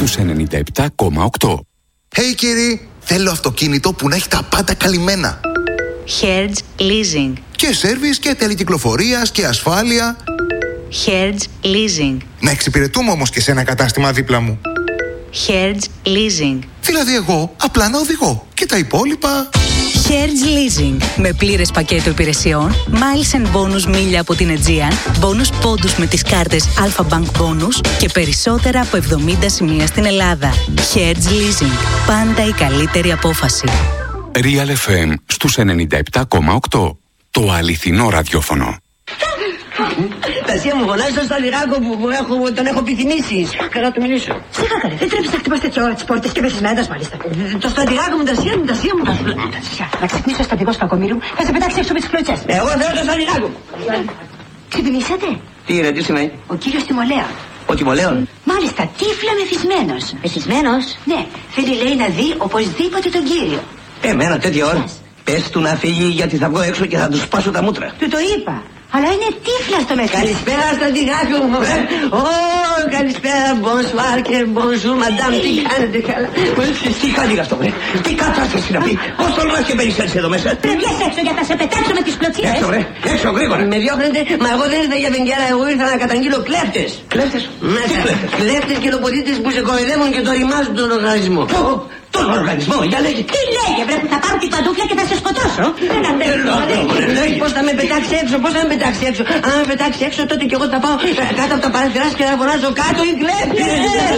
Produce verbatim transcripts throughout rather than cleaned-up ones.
στους ενενήντα επτά κόμμα οκτώ. Hey κύριοι, θέλω αυτοκίνητο που να έχει τα πάντα καλυμμένα. Hertz Leasing. Και σέρβις και τελεκυκλοφορίας και ασφάλεια. Hertz Leasing. Να εξυπηρετούμε όμως και σε ένα κατάστημα δίπλα μου. Hertz Leasing. Δηλαδή εγώ απλά να οδηγώ και τα υπόλοιπα... Hertz Leasing. Με πλήρες πακέτο υπηρεσιών, miles and bonus μίλια από την Aegean, bonus πόντους με τις κάρτες Alpha Bank Bonus και περισσότερα από εβδομήντα σημεία στην Ελλάδα. Hertz Leasing. Πάντα η καλύτερη απόφαση. Real εφ εμ στους ενενήντα επτά κόμμα οκτώ. Το αληθινό ραδιόφωνο. Τασία μου, φωνάζει τον Σταλιράκο που έχω, τον έχω επιθυμήσει. Καλά του μιλήσω. Σιγά καλέ, δεν τρέπεις να χτυπάς τέτοια ώρα τις πόρτες και μεθυσμένας μάλιστα. Το Σταλιράκο μου, Τασία μου, Τασία μου. Τασία, να ξυπνήσει ο στρατηγός Κακομοίρου, θα σε πετάξει έξω με τις κλωτσές. Εγώ θέλω το Σταλιράκο. Ξυπνήσατε? Τι είναι, τι σημαίνει? Ο κύριος Τιμολέα. Ο Τιμολέων. Μάλιστα, τύφλα μεθυσμένος. Μεθυσμένος? Ναι, θέλει λέει να δει οπωσδήποτε τον κύριο. Εμένα τέτοια ώρα. Πες του να φύγει γιατί θα βγω έξω και θα του σπάσω τα μούτρα. Του το είπα. Αλλά είναι τύφλα στο μεθύσι. Καλησπέρα στρατηγάκο μου. Ω, καλησπέρα, bonsoir και bonjour, madame. Τι κάνετε καλά? Τι κάνει αυτό, βρε? Τι κατάσταση να πει? Πώς τολμάς και περισσέψεις εδώ μέσα? Πρέπει έξω για να σε πετάξω με τις κλωτσίες. Έξω, βρε, έξω, γρήγορα. Με διώχνετε, μα εγώ δεν ήρθα για βενγκέρα, εγώ ήρθα να καταγγείλω κλέφτες. Κλέφτες? Μέσα. Κλέφτες και λοποδίτες που σε κοροϊδεύουν και το ρημάζουν τον οργανισμό. Τον οργανισμό, για λέγε. Τι λέγε, βρε, που θα πάρω την παντούφλα και θα σε σκοτώσω. Πώς θα με πετάξει έξω, πώς θα με πετάξει έξω? Αν με πετάξει έξω, τότε κι εγώ θα πάω κάτω από τα παραθυρά και θα φωνάζω κάτω οι κλέφτες.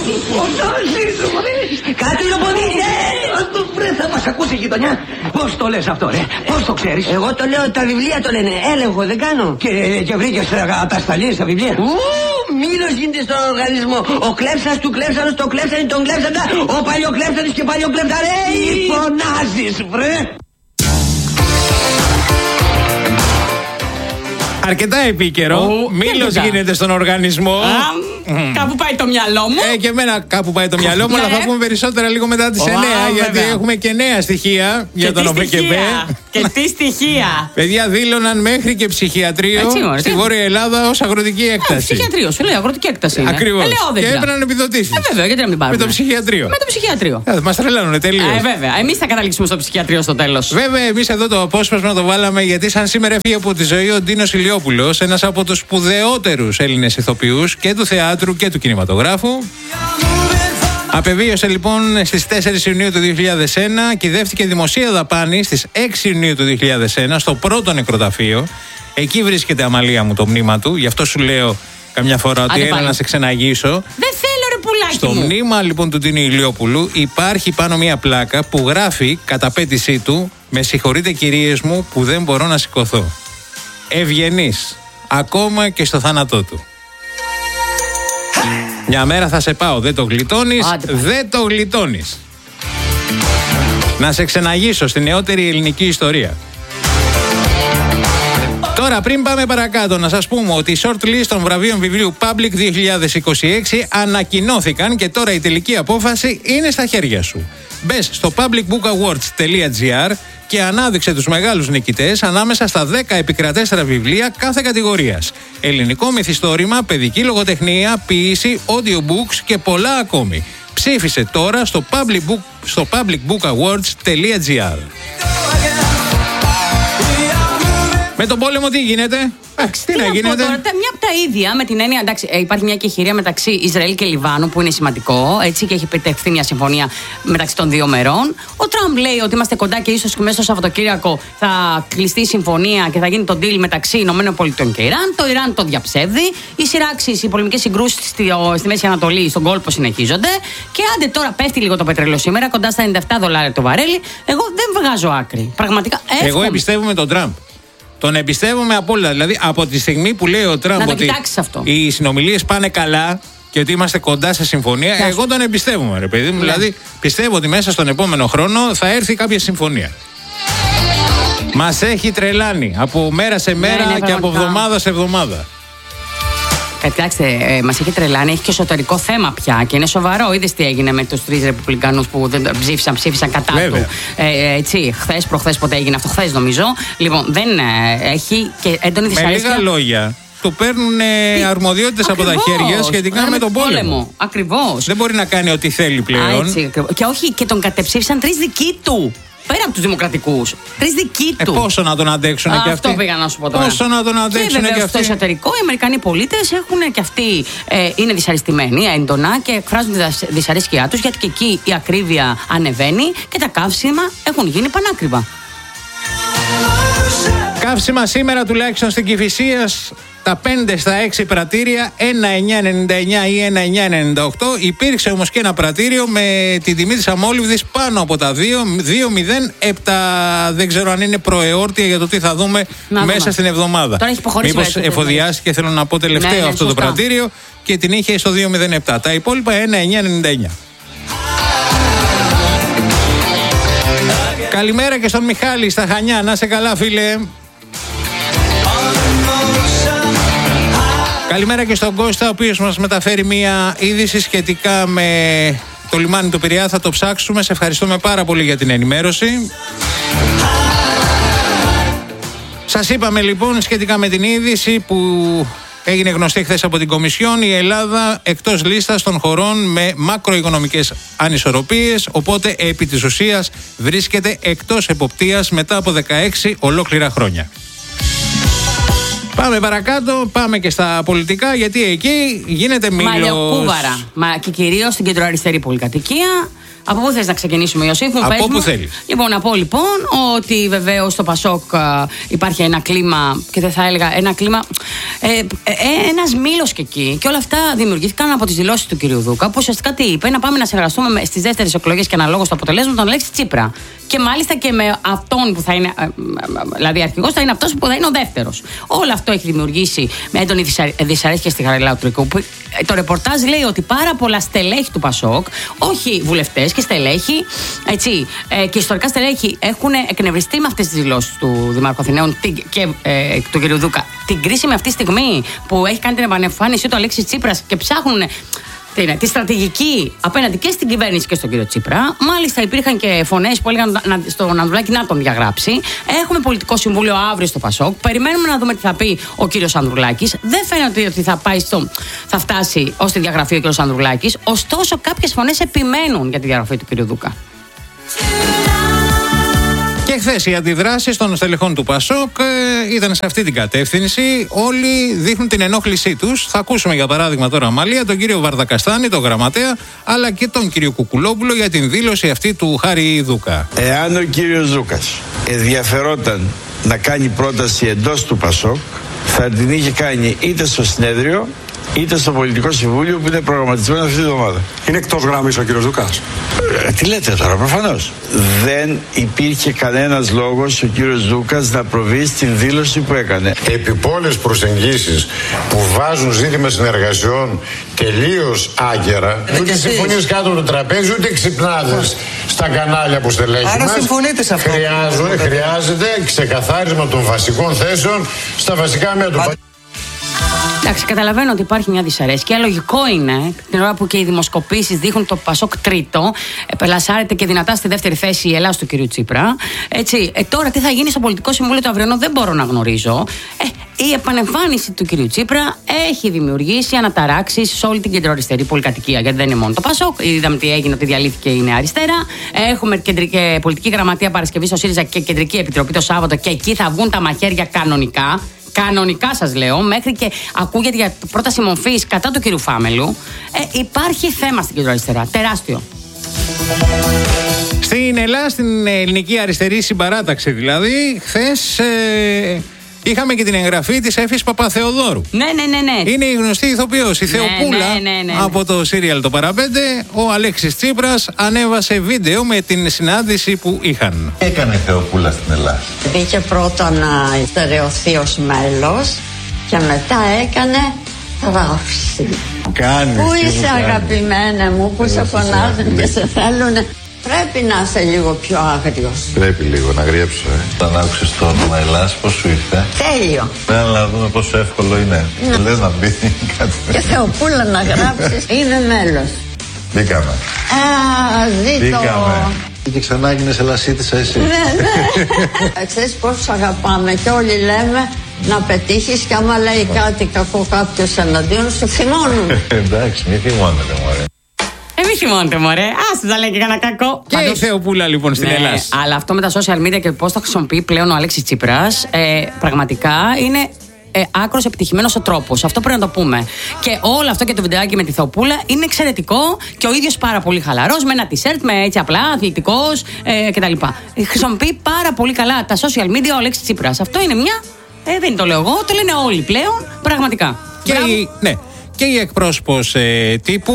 Κάτω οι λοποδίτες. Βρε, θα μας ακούσει η γειτονιά. Πώς το λες αυτό, ρε? Πώς το ξέρεις? Εγώ το λέω, τα βιβλία το λένε. Έλεγχο δεν κάνω. Και βρήκες ατασταλίες στα βιβλία? Μήλος γίνεται στον οργανισμό. Ο κλέψας του κλέψανος, το κλέψανε τον κλέψαντα. Ο παλιοκλέψανος και παλιοκλέψαρε. Φωνάζεις, βρε. Αρκετά επίκαιρο. Μήλος γίνεται στον οργανισμό. Mm. Κάπου πάει το μυαλό μου. Ε, και εμένα κάπου πάει το μυαλό μου, αλλά θα πούμε περισσότερα λίγο μετά τις wow, εννιά. Γιατί βέβαια. έχουμε και νέα στοιχεία και για τον ΟΠΕΚΕΠΕ. Και τι στοιχεία. Παιδιά δήλωναν μέχρι και ψυχιατρίο έτσι, μωρέ, στη Βόρεια Ελλάδα ως αγροτική έκταση. Ε, ψυχιατρίο, σου λέει αγροτική έκταση. Ακριβώς. Και έπαιρναν επιδοτήσεις. Ε, βέβαια, γιατί να μην πάρουμε. Με το ψυχιατρίο. Με το ψυχιατρίο. Ε, μας τρελάνουνε τελείως. Ε, βέβαια. Εμείς θα καταλήξουμε στο ψυχιατρίο στο τέλος. Βέβαια, εμείς εδώ το απόσπασμα το βάλαμε γιατί σαν σήμερα έφυγε από τη ζωή ο Ντίνος Ηλιόπουλος, ένας από τους σπουδαιότερους Έλληνες ηθοποιούς και του θεάτρου και του κινηματογράφου. Απεβίωσε λοιπόν στις τέσσερις Ιουνίου του δύο χιλιάδες ένα, κυδεύτηκε δημοσία δαπάνη στις έξι Ιουνίου του δύο χιλιάδες ένα στο πρώτο νεκροταφείο. Εκεί βρίσκεται, Αμαλία μου, το μνήμα του. Γι' αυτό σου λέω καμιά φορά ότι έλα να σε ξεναγήσω. Δεν θέλω, ρε πουλάκι Στο μου. μνήμα λοιπόν του Ντίνου Ηλιόπουλου υπάρχει πάνω μια πλάκα που γράφει κατά πέτησή του «Με συγχωρείτε κυρίες μου που δεν μπορώ να σηκωθώ». Ευγενής, ακόμα και στο θάνατό του. Μια μέρα θα σε πάω, δεν το γλιτώνεις, Άντε, δεν το γλιτώνεις. Να σε ξεναγήσω στη νεότερη ελληνική ιστορία. Τώρα πριν πάμε παρακάτω να σας πούμε ότι οι short list των βραβείων βιβλίου Public δύο χιλιάδες είκοσι έξι ανακοινώθηκαν και τώρα η τελική απόφαση είναι στα χέρια σου. Μπες στο public book awards τελεία gr και ανάδειξε τους μεγάλους νικητές ανάμεσα στα δέκα επικρατέστερα βιβλία κάθε κατηγορίας. Ελληνικό μυθιστόρημα, παιδική λογοτεχνία, ποίηση, audiobooks και πολλά ακόμη. Ψήφισε τώρα στο public book, στο public book awards τελεία gr. Με τον πόλεμο τι γίνεται? Εντάξει, τι, τι να γίνεται. Τώρα, μια από τα ίδια, με την έννοια, εντάξει, υπάρχει μια κεχηρία μεταξύ Ισραήλ και Λιβάνου που είναι σημαντικό, έτσι, και έχει επιτευχθεί μια συμφωνία μεταξύ των δύο μερών. Ο Τραμπ λέει ότι είμαστε κοντά και ίσως και μέσα στο Σαββατοκύριακο θα κλειστεί η συμφωνία και θα γίνει το deal μεταξύ ΗΠΑ και Ιράν. Το Ιράν το διαψεύδει. Οι σειράξεις, οι πολεμικές συγκρούσεις στη, στη Μέση Ανατολή, στον κόλπο συνεχίζονται. Και άντε τώρα πέφτει λίγο το πετρέλαιο σήμερα, κοντά στα ενενήντα επτά δολάρια το βαρέλι. Εγώ δεν βγάζω άκρη. Πραγματικά. Εύχομαι. Εγώ εμπιστεύομαι τον Τραμπ. Τον εμπιστεύομαι απόλυτα. Δηλαδή, από τη στιγμή που λέει ο Τραμπ ότι οι συνομιλίες πάνε καλά και ότι είμαστε κοντά σε συμφωνία, Κιάς. εγώ τον εμπιστεύομαι, ρε παιδί μου. Ναι. Δηλαδή, πιστεύω ότι μέσα στον επόμενο χρόνο θα έρθει κάποια συμφωνία. Μας έχει τρελάνει από μέρα σε μέρα ναι, ναι, και από εβδομάδα σε εβδομάδα. Κοιτάξτε, ε, μας έχει τρελάνει, έχει και εσωτερικό θέμα πια και είναι σοβαρό. Είδες τι έγινε με τους τρεις Ρεπουμπλικανούς που δεν ψήφισαν, ψήφισαν κατά Βέβαια. του. Ε, έτσι, χθες, προχθές, πότε έγινε αυτό, χθες νομίζω. Λοιπόν, δεν ε, έχει και έντονη δυσαρέσκεια. Με λίγα λόγια, του παίρνουν ε, αρμοδιότητες από τα χέρια σχετικά με τον πόλεμο. πόλεμο. Ακριβώς. Δεν μπορεί να κάνει ό,τι θέλει πλέον. Α, έτσι, και όχι, και τον κατεψήφισαν τρεις δικοί του. Πέρα από τους δημοκρατικούς. Τρεις δικοί του. Ε, πόσο να τον αντέξουν και αυτοί. Αυτό πήγα να σου πω τώρα. Πόσο να τον αντέξουν και, και αυτοί. Στο εσωτερικό, οι Αμερικανοί πολίτες έχουν και αυτοί ε, είναι δυσαρεστημένοι έντονα και εκφράζουν τη δυσαρέσκειά τους, γιατί και εκεί η ακρίβεια ανεβαίνει και τα καύσιμα έχουν γίνει πανάκριβα. Καύσιμα σήμερα τουλάχιστον στην Κηφισίας, τα πέντε στα έξι πρατήρια, ένα εννιά ενενήντα εννιά ή ένα εννιά ενενήντα οκτώ. Υπήρξε όμως και ένα πρατήριο με τη τιμή της αμόλυβδης πάνω από τα δύο, δύο μηδέν επτά. Δεν ξέρω αν είναι προεόρτια για το τι θα δούμε να μέσα δούμε. Στην εβδομάδα. Μήπως εφοδιάστηκε, θέλω να πω, τελευταίο ναι, ναι, αυτό σωστά. Το πρατήριο και την είχε στο δύο μηδέν επτά. Τα υπόλοιπα ένα εννιά ενενήντα εννιά. Καλημέρα και στον Μιχάλη στα Χανιά. Να σε καλά, φίλε. Καλημέρα και στον Κώστα, ο οποίος μας μεταφέρει μία είδηση σχετικά με το λιμάνι του Πειραιά. Θα το ψάξουμε. Σε ευχαριστούμε πάρα πολύ για την ενημέρωση. Σας είπαμε λοιπόν σχετικά με την είδηση που έγινε γνωστή χθες από την Κομισιόν, η Ελλάδα εκτός λίστας των χωρών με μακροοικονομικές ανισορροπίες, οπότε επί της ουσίας βρίσκεται εκτός εποπτείας μετά από δεκαέξι ολόκληρα χρόνια. Πάμε παρακάτω, πάμε και στα πολιτικά, γιατί εκεί γίνεται μήλος. Μαλλιοκούβαρα, μα και κυρίως στην κεντροαριστερή πολυκατοικία. Από πού θες να ξεκινήσουμε, Ιωσήφ, μου πες μου. Από πού θέλεις. Λοιπόν, να πω λοιπόν ότι βεβαίως στο Πασόκ α, υπάρχει ένα κλίμα, και δεν θα έλεγα ένα κλίμα, ε, ε, ένας μήλος και εκεί. Και όλα αυτά δημιουργήθηκαν από τις δηλώσεις του κυρίου Δούκα, που ουσιαστικά τι είπε, να πάμε να συνεργαστούμε στις δεύτερες εκλογές και αναλόγως το αποτελέσμα τον Αλέξη Τσίπρα. Και μάλιστα και με αυτόν που θα είναι, δηλαδή αρχηγός θα είναι αυτός που θα είναι ο δεύτερος. Όλο αυτό έχει δημιουργήσει με έντονη δυσαρέσκεια στη Χαριλάου Τρικού. Το ρεπορτάζ λέει ότι πάρα πολλά στελέχη του Πασόκ, όχι βουλευτές και στελέχη, έτσι, ε, και ιστορικά στελέχη έχουν εκνευριστεί με αυτές τις δηλώσεις του Δημάρχου Αθηναίων και ε, του κ. Δούκα. Την κρίσιμη αυτή στιγμή που έχει κάνει την επανεμφάνιση του Αλέξης Τσίπρας και ψάχνουν τη, τη στρατηγική απέναντι και στην κυβέρνηση και στον κύριο Τσίπρα. Μάλιστα υπήρχαν και φωνές που έλεγαν να, στον Ανδρουλάκη να τον διαγράψει. Έχουμε πολιτικό συμβούλιο αύριο στο Πασόκ. Περιμένουμε να δούμε τι θα πει ο κύριος Ανδρουλάκης. Δεν φαίνεται ότι θα, πάει στο, θα φτάσει ως τη διαγραφή ο κύριος Ανδρουλάκης. Ωστόσο, κάποιες φωνές επιμένουν για τη διαγραφή του κύριου Δούκα. Και χθες οι αντιδράσεις των στελεχών του Πασόκ ε, ήταν σε αυτή την κατεύθυνση. Όλοι δείχνουν την ενόχλησή τους. Θα ακούσουμε για παράδειγμα τώρα, Αμαλία, τον κύριο Βαρδακαστάνη, τον γραμματέα, αλλά και τον κύριο Κουκουλόπουλο για την δήλωση αυτή του Χάρη Δούκα. Εάν ο κύριος Δούκας ενδιαφερόταν να κάνει πρόταση εντός του Πασόκ, θα την είχε κάνει είτε στο συνέδριο είτε στο πολιτικό συμβούλιο που είναι προγραμματισμένο αυτή τη εβδομάδα. Είναι εκτός γραμμής ο κύριος Δούκας. Ε, τι λέτε τώρα, προφανώς. Δεν υπήρχε κανένας λόγος ο κύριος Δούκας να προβεί στην δήλωση που έκανε. Επιπόλες προσεγγίσεις που βάζουν ζήτημα συνεργασιών τελείως άγκαιρα. Ε, ούτε συμφωνίες κάτω από το τραπέζι, ούτε ξυπνάδες στα κανάλια που στελέχη μας. Άρα συμφωνείτε σε αυτό. Χρειάζονται, χρειάζεται ξεκαθάρισμα των βασικών θέσεων στα βασικά μέτωπα. Εντάξει, καταλαβαίνω ότι υπάρχει μια δυσαρέσκεια. Λογικό είναι, την ώρα που και οι δημοσκοπήσεις δείχνουν το Πασόκ τρίτο, πελασάρεται και δυνατά στη δεύτερη θέση η Ελλάδα του κυρίου Τσίπρα. Έτσι, ε, τώρα τι θα γίνει στο πολιτικό συμβούλιο του αυριανό δεν μπορώ να γνωρίζω. Ε, η επανεμφάνιση του κυρίου Τσίπρα έχει δημιουργήσει αναταράξεις σε όλη την κεντροαριστερή πολυκατοικία. Γιατί δεν είναι μόνο το Πασόκ. Είδαμε τι έγινε, ότι διαλύθηκε η Νέα Αριστερά. Έχουμε κεντρική, πολιτική γραμματεία Παρασκευή στο ΣΥΡΙΖΑ και κεντρική επιτροπή το Σάββατο, και εκεί θα βγουν τα μαχαίρια κανονικά. Κανονικά σας λέω, μέχρι και ακούγεται για πρόταση μορφής κατά του κύριου Φάμελου. Ε, υπάρχει θέμα στην κεντροαριστερά, τεράστιο. Στην Ελλάδα, στην ελληνική αριστερή συμπαράταξη δηλαδή, χθες ε, είχαμε και την εγγραφή της Έφης Παπαθεοδόρου. Ναι, ναι, ναι, ναι. Είναι η γνωστή ηθοποιός, η ναι, Θεοπούλα, ναι, ναι, ναι, ναι. από το σύριαλ Το Παραπέντε. Ο Αλέξης Τσίπρας ανέβασε βίντεο με την συνάντηση που είχαν. Τι έκανε η Θεοπούλα στην Ελλάδα? Μπήκε πρώτα να στερεωθεί ως μέλος και μετά έκανε θράψη. Κάνεις, πού είσαι αγαπημένε μου, πού σε φωνάζουν και σε θέλουνε. Πρέπει να είσαι λίγο πιο άγριος. Πρέπει λίγο να γριέψω, ε. Όταν άκουσες το όνομα Ελλάς, πώς σου ήρθε? Τέλειο. Πρέπει να δούμε πόσο εύκολο είναι. Ναι. Λες να μπει κάτι. Και Θεοπούλα να γράψεις, είναι μέλος. Μπήκαμε. Α, ζήτω. Μπήκαμε. Και ξανά έγινες Ελλασίτισσα εσύ. Ναι, ναι. Ξέρεις πώς αγαπάμε και όλοι λέμε να πετύχεις και άμα λέει κάτι κακό κάποιος εναντίον σου, θυμώνουν. Εντάξει, μη θυμώνετε, μωρέ. Ε, μη θυμώνετε, μωρέ. Άσε να λέει και κανένα κακό. Και η Θεοπούλα λοιπόν στην ναι, Ελλάδα. Αλλά αυτό με τα social media και πώς το χρησιμοποιεί πλέον ο Αλέξης Τσίπρας, ε, πραγματικά είναι ε, άκρος επιτυχημένος ο τρόπος. Αυτό πρέπει να το πούμε. Και όλο αυτό και το βιντεάκι με τη Θεοπούλα είναι εξαιρετικό και ο ίδιος πάρα πολύ χαλαρός, με ένα t-shirt, με έτσι απλά, αθλητικός ε, κτλ. Χρησιμοποιεί πάρα πολύ καλά τα social media ο Αλέξης Τσίπρας. Αυτό είναι μια. Ε, δεν το λέω εγώ, το λένε όλοι πλέον. Πραγματικά. Και η, ναι. Και η εκπρόσωπος ε, τύπου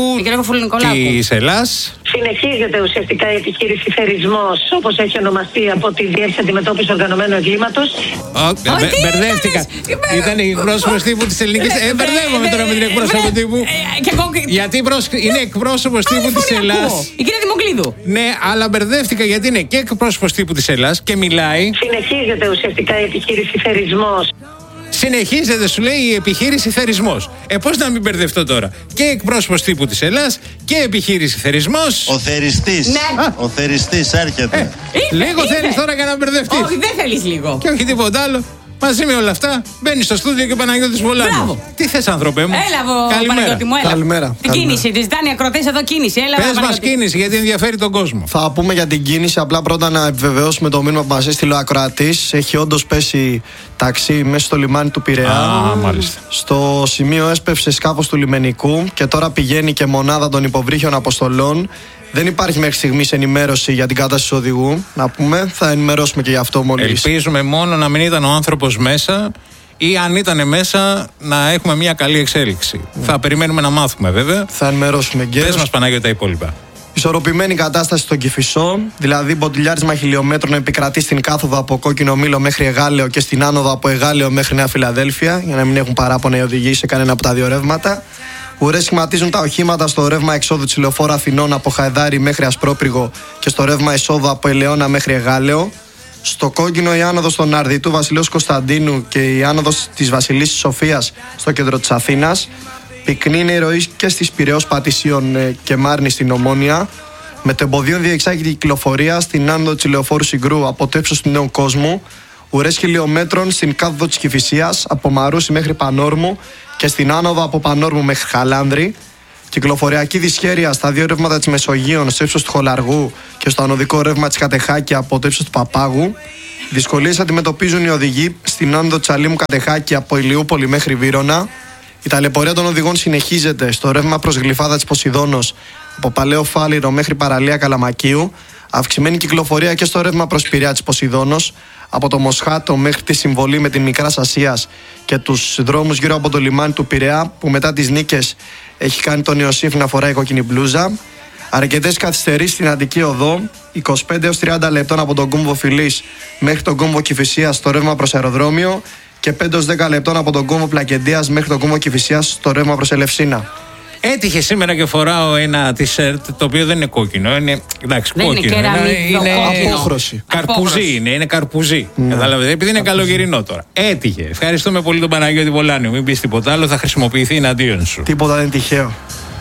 της Ελλάς. Συνεχίζεται ουσιαστικά η επιχείρηση Θερισμός, όπως έχει ονομαστεί από τη Διεύθυνση Αντιμετώπισης Οργανωμένου Εγκλήματος. Μπερδεύτηκα. Ήταν η εκπρόσωπος τύπου της Ελληνικής. Ε, μπερδεύομαι τώρα με την εκπρόσωπο τύπου. Γιατί είναι εκπρόσωπος τύπου της Ελλάς. Η κυρία Δημοκλίδου. Ναι, αλλά μπερδεύτηκα γιατί είναι και εκπρόσωπος τύπου της Ελλάς και μιλάει. Συνεχίζεται ουσιαστικά η επιχείρηση Θερισμός. Συνεχίζεται, σου λέει, η επιχείρηση Θερισμός. Ε, πώς να μην μπερδευτώ τώρα. Και εκπρόσωπος τύπου της Ελλάς και επιχείρηση Θερισμός. Ο θεριστής. Ναι. Ο θεριστής έρχεται. Ε, λίγο θέλεις τώρα για να μπερδευτείς. Όχι, δεν θέλεις λίγο. Και όχι τίποτα άλλο. Μαζί με όλα αυτά μπαίνει στο στούντιο και ο Παναγιώτης Βολάνος. Τι θες, άνθρωπε μου. Έλα, Καλημέρα. Παναγιώτη μου, έλα. Καλημέρα. Την κίνηση, τη ζητάνε οι ακροτές εδώ κίνηση. Έλα, πες μας κίνηση, γιατί ενδιαφέρει τον κόσμο. Θα πούμε για την κίνηση. Απλά πρώτα να επιβεβαιώσουμε το μήνυμα που μας έστειλε ο ακροατής. Έχει όντως πέσει ταξί μέσα στο λιμάνι του Πειραιά. Α, μάλιστα. Στο σημείο έσπευσε σκάφος του λιμενικού και τώρα πηγαίνει και μονάδα των υποβρύχιων αποστολών. Δεν υπάρχει μέχρι στιγμής ενημέρωση για την κατάσταση του οδηγού. Να πούμε, θα ενημερώσουμε και γι' αυτό μόλις. Ελπίζουμε μόνο να μην ήταν ο άνθρωπος μέσα ή αν ήταν μέσα να έχουμε μια καλή εξέλιξη. Mm. Θα περιμένουμε να μάθουμε βέβαια. Θα ενημερώσουμε και. Πες μας, Παναγιώτη, τα υπόλοιπα. Ισορροπημένη κατάσταση στον Κηφισό, δηλαδή μποτιλιάρισμα χιλιόμετρων επικρατεί στην κάθοδο από Κόκκινο Μήλο μέχρι Εγάλεο και στην άνοδο από Εγάλεο μέχρι Νέα Φιλαδέλφια, για να μην έχουν παράπονα οι οδηγοί σε κανένα από τα δύο ρεύματα. Ουρές σχηματίζουν τα οχήματα στο ρεύμα εξόδου της Λεωφόρου Αθηνών από Χαϊδάρι μέχρι Ασπρόπριγο και στο ρεύμα εισόδου από Ελαιώνα μέχρι Εγάλεο. Στο Κόκκινο η άνοδος των Αρδιτού Βασιλέως Κωνσταντίνου και η άνοδος της Βασιλίσσης Σοφίας στο κέντρο της Αθήνας. Πυκνή είναι η ροή και στις Πειραιώς Πατησίων και Μάρνη στην Ομόνια. Με το εμποδίον διεξάγεται η κυκλοφορία στην άνοδο της Λεωφόρου Συγκρού από το ύψος του Νέου Κόσμου. Ουρές χιλιόμετρων στην κάθοδο της Κηφισίας από Μαρούσι μέχρι Πανόρμου και στην άνοδο από Πανόρμου μέχρι Χαλάνδρη. Κυκλοφοριακή δυσχέρεια στα δύο ρεύματα της Μεσογείων στο ύψος του Χολαργού και στο ανωδικό ρεύμα της Κατεχάκη από το ύψος του Παπάγου. Δυσκολίες αντιμετωπίζουν οι οδηγοί στην άνοδο της Αλήμου Κατεχάκη από Ηλιούπολη μέχρι Βύρωνα. Η ταλαιπωρία των οδηγών συνεχίζεται στο ρεύμα προς Γλυφάδα της Ποσειδώνος από Παλαιό Φάληρο μέχρι Παραλία Καλαμακίου. Αυξημένη κυκλοφορία και στο ρεύμα προς Πειραιά της Ποσειδώνος από το Μοσχάτο μέχρι τη συμβολή με την Μικράς Ασίας και τους δρόμους γύρω από το λιμάνι του Πειραιά, που μετά τις νίκες έχει κάνει τον Ιωσήφ να φοράει κόκκινη μπλούζα. Αρκετές καθυστερήσεις στην Αττική Οδό, είκοσι πέντε έως τριάντα λεπτών από τον κόμβο Φιλής μέχρι τον κόμβο Κηφισίας στο ρεύμα προς αεροδρόμιο και πέντε έως δέκα λεπτών από τον κόμβο Πλακεντίας μέχρι τον κόμβο Κηφισίας στο ρεύμα προς Ελευσίνα. Έτυχε σήμερα και φοράω ένα t-shirt το οποίο δεν είναι κόκκινο. Είναι, εντάξει, δεν κόκκινο. Είναι, είναι, είναι απόχρωση. Καρπουζί είναι, είναι καρπουζί. Mm. Καταλαβαίνετε, επειδή είναι καλοκαιρινό τώρα. Έτυχε. Ευχαριστούμε πολύ τον Παναγιώτη Βολάνιο. Μην πεις τίποτα άλλο, θα χρησιμοποιηθεί εναντίον σου. Τίποτα δεν είναι τυχαίο.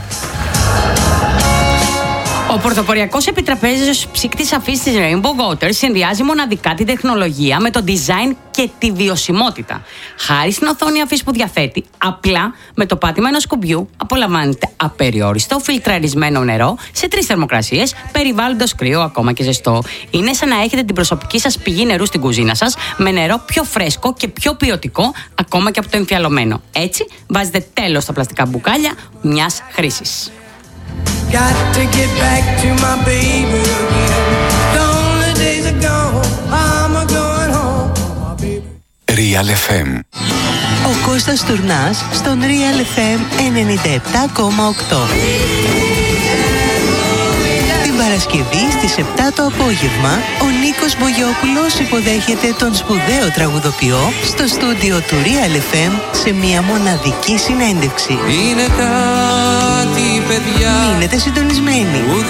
Ο πρωτοποριακός επιτραπέζιος ψύκτης αφής της Rainbow Waters συνδυάζει μοναδικά την τεχνολογία με το design και τη βιωσιμότητα. Χάρη στην οθόνη αφής που διαθέτει, απλά με το πάτημα ενός κουμπιού απολαμβάνετε απεριόριστο φιλτραρισμένο νερό σε τρεις θερμοκρασίες, περιβάλλοντος κρύο, ακόμα και ζεστό. Είναι σαν να έχετε την προσωπική σας πηγή νερού στην κουζίνα σας, με νερό πιο φρέσκο και πιο ποιοτικό, ακόμα και από το εμφιαλωμένο. Έτσι, βάζετε τέλος στα πλαστικά μπουκάλια μιας χρήσης. Got to get back to my baby again. The only days are gone. I'm going home. Real εφ εμ. Ο Κώστας Τουρνάς στον Real εφ εμ ενενήντα επτά κόμμα οκτώ. Την Παρασκευή στις επτά το απόγευμα, ο Νίκος Μπογιόπουλος υποδέχεται τον σπουδαίο τραγουδοποιό στο στούντιο του Real εφ εμ σε μια μοναδική συνέντευξη. Είναι κάτι, παιδιά. Μείνετε συντονισμένοι.